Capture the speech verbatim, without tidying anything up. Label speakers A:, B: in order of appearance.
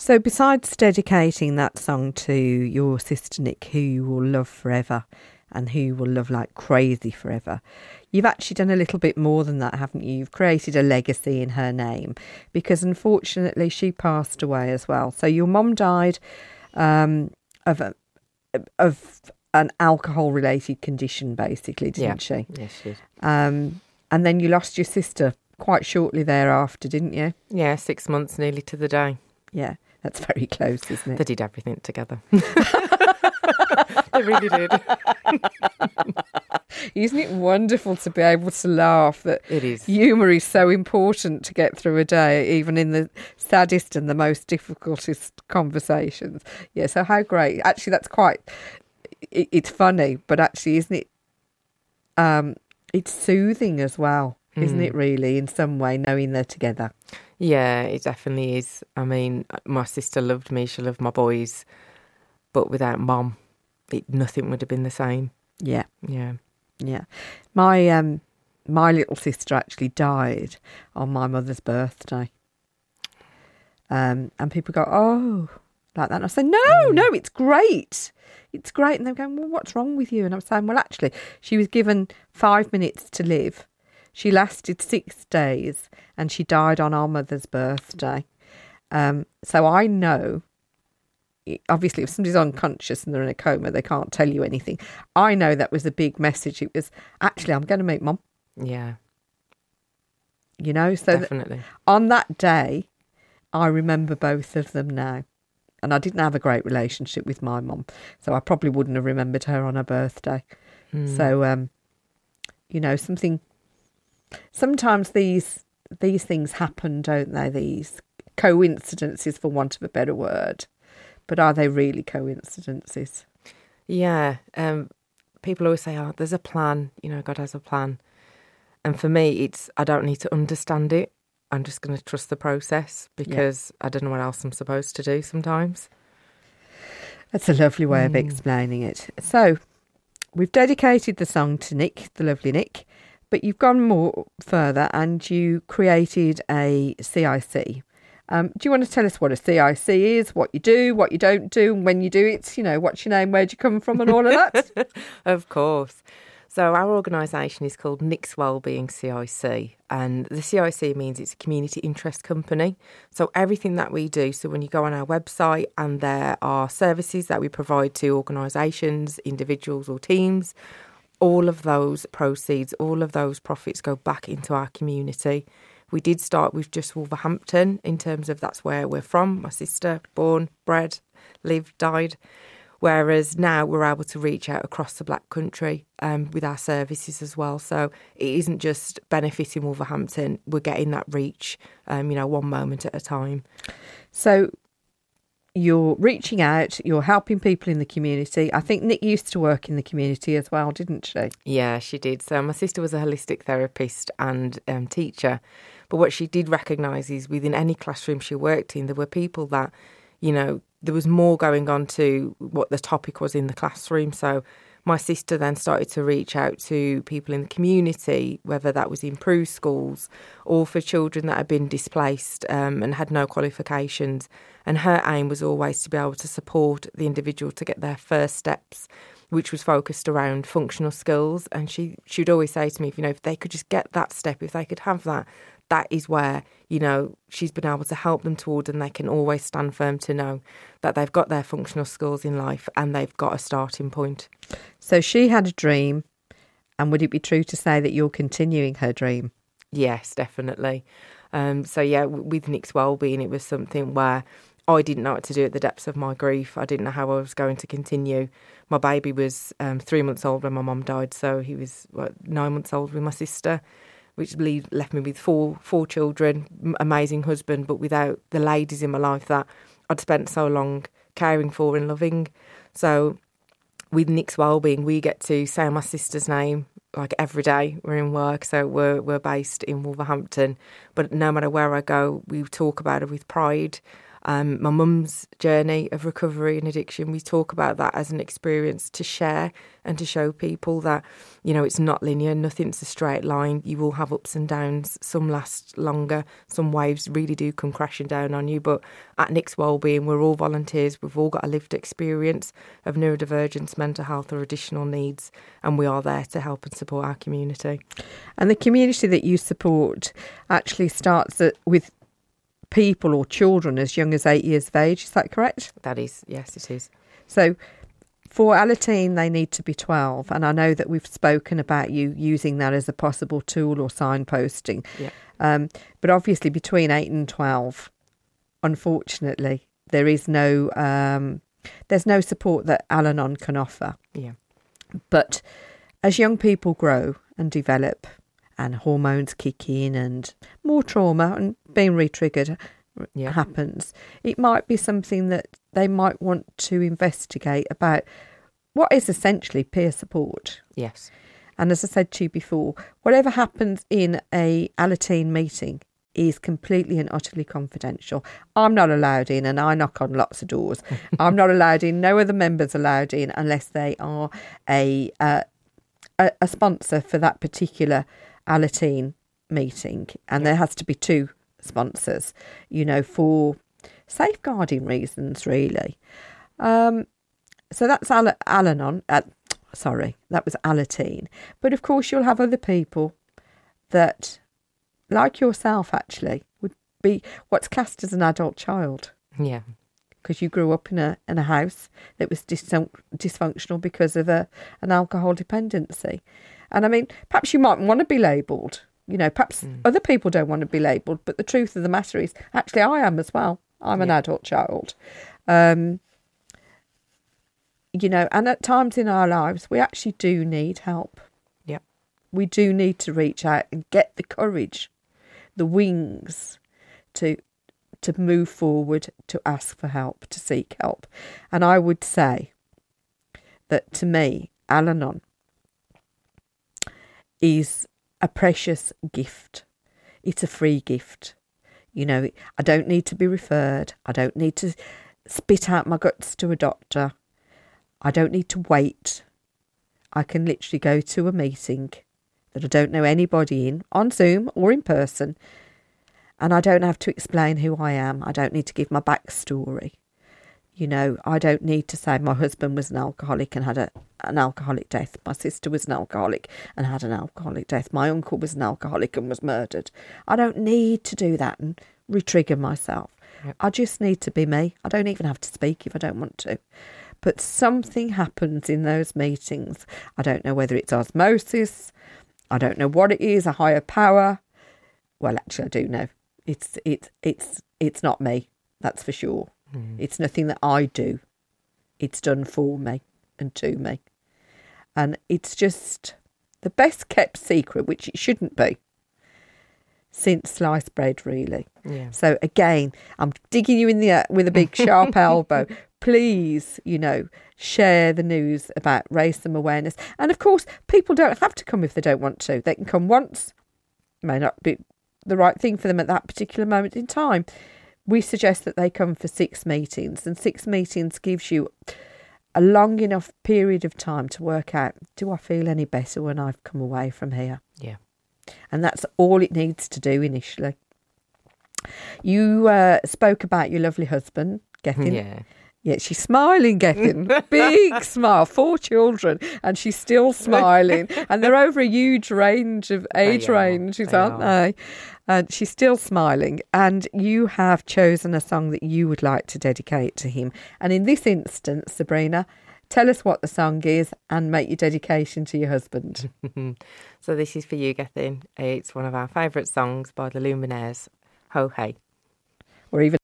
A: So besides dedicating that song to your sister Nick, who you will love forever and who you will love like crazy forever, you've actually done a little bit more than that, haven't you? You've created a legacy in her name, because unfortunately she passed away as well. So your mum died um, of a, of an alcohol-related condition, basically, didn't
B: yeah.
A: she?
B: Yes, she did.
A: Um, and then you lost your sister quite shortly thereafter, didn't you?
B: Yeah, six months nearly to the day.
A: Yeah, that's very close, isn't it?
B: They did everything together. They really did.
A: Isn't it wonderful to be able to laugh? That
B: It is.
A: Humour is so important to get through a day, even in the saddest and the most difficultest conversations. Yeah, so how great. Actually, that's quite, it, it's funny, but actually, isn't it, um, it's soothing as well, isn't
B: Mm.
A: it really, in some way, knowing they're together?
B: Yeah, it definitely is. I mean, my sister loved me, she loved my boys, but without Mum, it, nothing would have been the same.
A: Yeah.
B: Yeah.
A: Yeah. My um my little sister actually died on my mother's birthday. Um and people go, "Oh," like that. And I say, "No,
B: Mm.
A: no, it's great. It's great." And they're going, "Well, what's wrong with you?" And I'm saying, "Well, actually, she was given five minutes to live. She lasted six days and she died on our mother's birthday." Um so I know, obviously, if somebody's unconscious and they're in a coma, they can't tell you anything. I know that was a big message. It was, actually, I'm going to meet Mum,
B: Yeah,
A: you know. So that
B: definitely.
A: on that day, I remember both of them now. And I didn't have a great relationship with my mum, so I probably wouldn't have remembered her on her birthday.
B: Mm.
A: So, um, you know, something, sometimes these these things happen, don't they? These coincidences, for want of a better word. But are they really coincidences?
B: Yeah, um, people always say, oh, there's a plan, you know, God has a plan. And for me, it's, I don't need to understand it. I'm just going to trust the process, because yeah. I don't know what else I'm supposed to do sometimes.
A: That's a lovely way mm. of explaining it. So we've dedicated the song to Nick, the lovely Nick, but you've gone more further and you created a C I C. Um, do you want to tell us what a C I C is, what you do, what you don't do, and when you do it, you know, what's your name, where'd you come from and all of that?
B: Of course. So our organisation is called Nick's Wellbeing C I C, and the C I C means it's a community interest company. So everything that we do, so when you go on our website and there are services that we provide to organisations, individuals or teams, all of those proceeds, all of those profits go back into our community. We did start with just Wolverhampton in terms of that's where we're from. My sister, born, bred, lived, died. Whereas now we're able to reach out across the Black Country um, with our services as well. So it isn't just benefiting Wolverhampton. We're getting that reach, um, you know, one moment at a time.
A: So you're reaching out, you're helping people in the community. I think Nick used to work in the community as well, didn't she?
B: Yeah, she did. So my sister was a holistic therapist and um, teacher. But what she did recognise is within any classroom she worked in, there were people that, you know, there was more going on to what the topic was in the classroom. So my sister then started to reach out to people in the community, whether that was in Prue schools or for children that had been displaced um, and had no qualifications. And her aim was always to be able to support the individual to get their first steps, which was focused around functional skills. And she she'd always say to me, you know, if they could just get that step, if they could have that, that is where, you know, she's been able to help them toward, and they can always stand firm to know that they've got their functional skills in life and they've got a starting point.
A: So she had a dream, and would it be true to say that you're continuing her dream?
B: Yes, definitely. Um, so yeah, with Nick's Wellbeing, it was something where I didn't know what to do at the depths of my grief. I didn't know how I was going to continue. My baby was um, three months old when my mum died, so he was what, nine months old with my sister, which left me with four four children, amazing husband, but without the ladies in my life that I'd spent so long caring for and loving. So with Nick's Wellbeing, we get to say my sister's name like every day we're in work. So we're we're based in Wolverhampton, but no matter where I go, we talk about her with pride. Um, my mum's journey of recovery and addiction, we talk about that as an experience to share and to show people that, you know, it's not linear, nothing's a straight line. You will have ups and downs. Some last longer. Some waves really do come crashing down on you. But at Nick's Wellbeing, we're all volunteers. We've all got a lived experience of neurodivergence, mental health or additional needs, and we are there to help and support our community.
A: And the community that you support actually starts at, with people or children as young as eight years of age. Is that correct?
B: That is, yes, it is.
A: So for Alateen, they need to be twelve. And I know that we've spoken about you using that as a possible tool or signposting.
B: Yeah.
A: Um, but obviously between eight and twelve, unfortunately, there is no um, there's no support that Al-Anon can offer.
B: Yeah.
A: But as young people grow and develop, and hormones kick in and more trauma and being re-triggered
B: yeah.
A: happens, it might be something that they might want to investigate about what is essentially peer support.
B: Yes.
A: And as I said to you before, whatever happens in a Alateen meeting is completely and utterly confidential. I'm not allowed in, and I knock on lots of doors. I'm not allowed in. No other members allowed in unless they are a uh, a, a sponsor for that particular Alateen meeting, and yeah. there has to be two sponsors, you know, for safeguarding reasons, really. Um, so that's Al- Al-Anon. Uh, sorry, that was Alateen. But of course, you'll have other people that, like yourself, actually, would be what's classed as an adult child.
B: Yeah.
A: Because you grew up in a in a house that was dis- dysfunctional because of a an alcohol dependency. And I mean, perhaps you might want to be labelled. You know, perhaps mm. other people don't want to be labelled. But the truth of the matter is, actually, I am as well. I'm yeah. an adult child. Um, you know, and at times in our lives, we actually do need help.
B: Yeah.
A: We do need to reach out and get the courage, the wings to to move forward, to ask for help, to seek help. And I would say that to me, Al-Anon is a precious gift. It's a free gift. You know, I don't need to be referred. I don't need to spit out my guts to a doctor. I don't need to wait. I can literally go to a meeting that I don't know anybody in, on Zoom or in person, and I don't have to explain who I am. I don't need to give my backstory. You know, I don't need to say my husband was an alcoholic and had a, an alcoholic death. My sister was an alcoholic and had an alcoholic death. My uncle was an alcoholic and was murdered. I don't need to do that and re-trigger myself. Yep. I just need to be me. I don't even have to speak if I don't want to. But something happens in those meetings. I don't know whether it's osmosis. I don't know what it is, a higher power. Well, actually, I do know. It's it's it's it's not me. That's for sure. Mm. It's nothing that I do. It's done for me and to me. And it's just the best kept secret, which it shouldn't be, since sliced bread, really.
B: Yeah.
A: So again, I'm digging you in the uh, with a big sharp elbow. Please, you know, share the news about, raise some awareness. And of course, people don't have to come if they don't want to. They can come once. May not be the right thing for them at that particular moment in time. We suggest that they come for six meetings, and six meetings gives you a long enough period of time to work out, do I feel any better when I've come away from here?
B: Yeah.
A: And that's all it needs to do initially. You uh, spoke about your lovely husband, Gethin.
B: Yeah.
A: Yeah, she's smiling, Gethin. Big smile. Four children, and she's still smiling. And they're over a huge range of age
B: They are,
A: ranges,
B: they
A: aren't
B: are.
A: they? And she's still smiling. And you have chosen a song that you would like to dedicate to him. And in this instance, Sabrina, tell us what the song is and make your dedication to your husband.
B: So this is for you, Gethin. It's one of our favourite songs by the Luminaires, Ho Hey.
A: Or even